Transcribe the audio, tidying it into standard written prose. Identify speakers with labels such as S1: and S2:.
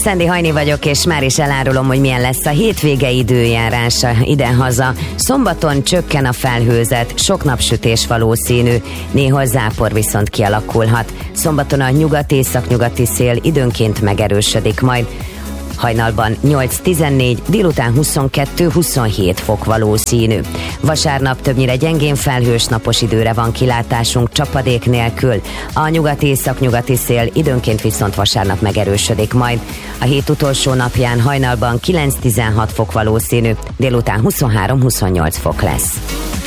S1: Szendi Hajni vagyok, és már is elárulom, hogy milyen lesz a hétvége időjárása idehaza. Szombaton csökken a felhőzet, sok napsütés valószínű, néhol zápor viszont kialakulhat. Szombaton a nyugat-északnyugati szél időnként megerősödik majd. Hajnalban 8-14, délután 22-27 fok valószínű. Vasárnap többnyire gyengén felhős napos időre van kilátásunk csapadék nélkül. A nyugat-északnyugati szél időnként viszont vasárnap megerősödik majd. A hét utolsó napján hajnalban 9-16 fok valószínű, délután 23-28 fok lesz.